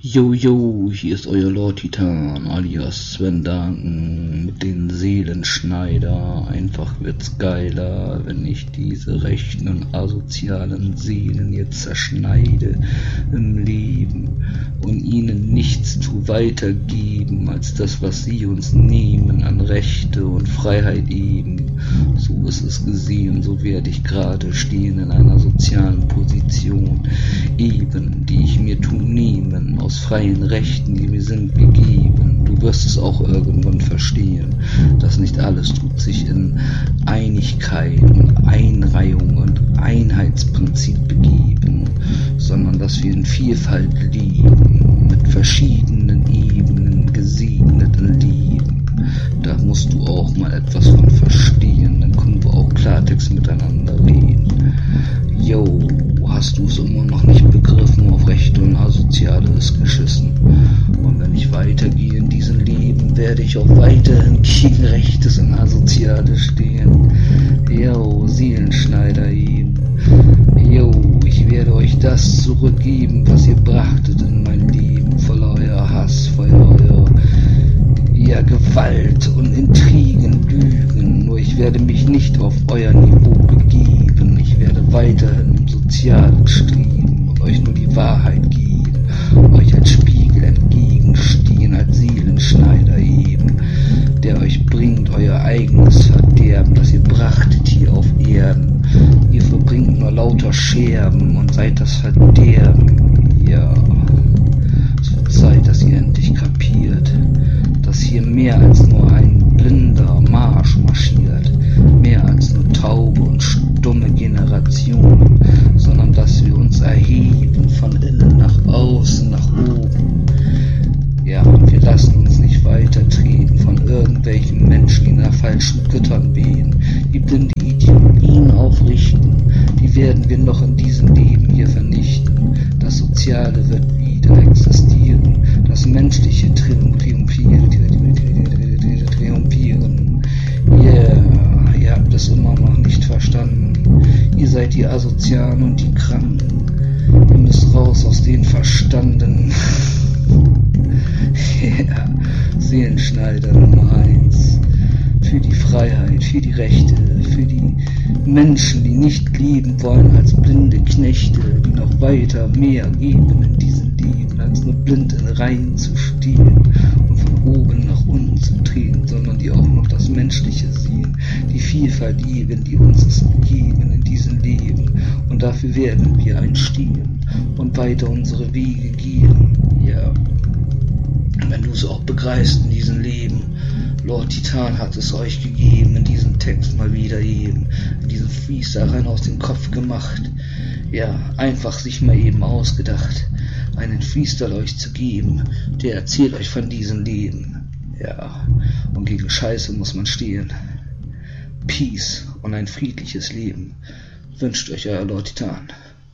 Jojo, hier ist euer Lord Titan alias Sven Danken mit den Seelenschneider. Einfach wird's geiler, wenn ich diese rechten und asozialen Seelen jetzt zerschneide im Leben und ihnen nichts zu weitergeben als das, was sie uns nehmen an Rechte und Freiheit eben. So ist es gesehen, so werde ich gerade stehen in einer sozialen Position, eben, die ich mir nehmen aus freien Rechten, die mir sind gegeben. Du wirst es auch irgendwann verstehen, dass nicht alles tut sich in Einigkeit und Einreihung und Einheitsprinzip begeben, sondern dass wir in Vielfalt leben, mit verschiedenen Ebenen gesegneten Leben. Da musst du auch mal etwas von verstehen, dann können wir auch Klartext miteinander reden. Yo, hast du es immer noch nicht begriffen, auf Rechte und Asoziale ist geschissen. Und wenn ich weitergehe in diesem Leben, werde ich auch weiterhin gegen Rechtes und Asoziale stehen. Yo, Seelenschneider eben. Yo, ich werde euch das zurückgeben, was ihr brachtet in mein Leben, voller euer Hass, voller euer Gewalt und Intrigen, Lügen. Nur ich werde mich nicht auf euer Niveau begeben. Ich werde weiterhin im Sozialen streben und euch nur die Wahrheit geben, euch als Spiegel entgegenstehen, als Seelenschneider eben, der euch bringt euer eigenes Verderben, das ihr brachtet hier auf Erden. Ihr verbringt nur lauter Scherben und seid das Verderben. Ja, es wird Zeit, dass ihr endlich kapiert, dass hier mehr als nur ein blinder Marsch marschiert, mehr als nur taube und stumme Generationen, sondern dass wir uns erheben von innen nach außen, nach oben. Ja, und wir lassen uns nicht weitertreten von irgendwelchen Menschen, die nach falschen Göttern beten, die blinde Ideologien aufrichten, die werden wir noch in diesem Leben hier vernichten. Das Soziale wird wieder existieren, das Menschliche triumphieren. Yeah, ihr habt es immer noch nicht verstanden. Ihr seid die Asozialen und die Kranken. Ihr müsst raus aus den Verstanden. Ja, Seelenschneider Nummer 1. Für die Freiheit, für die Rechte, für die Menschen, die nicht leben wollen als blinde Knechte, die noch weiter mehr geben in diesem Leben, als nur blind in Reihen zu stehen und von oben nach unten zu treten, sondern die auch noch das Menschliche sehen, die Vielfalt eben, die uns ist gegeben in diesem Leben. Und dafür werden wir einstehen und weiter unsere Wege gehen. Ja, wenn du es auch begreifst in diesem Leben, Lord Titan hat es euch gegeben, in diesem Text mal wieder eben, in diesem Freestyle rein aus dem Kopf gemacht. Ja, einfach sich mal eben ausgedacht, einen Freestyle euch zu geben, der erzählt euch von diesem Leben. Ja, und gegen Scheiße muss man stehen. Peace und ein friedliches Leben wünscht euch euer Lord Titan.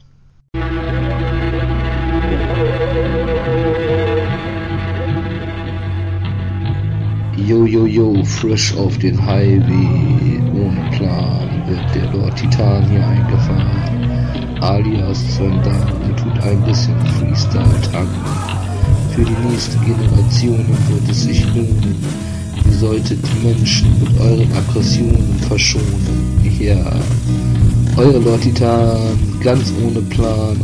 Yo, frisch auf den Highway, ohne Plan wird der Lord Titan hier eingefahren, alias Sven Danken tut ein bisschen Freestyle tanken. Für die nächste Generation wird es sich lohnen, ihr solltet die Menschen mit euren Aggressionen verschonen. Ja, euer Lord Titan, ganz ohne Plan.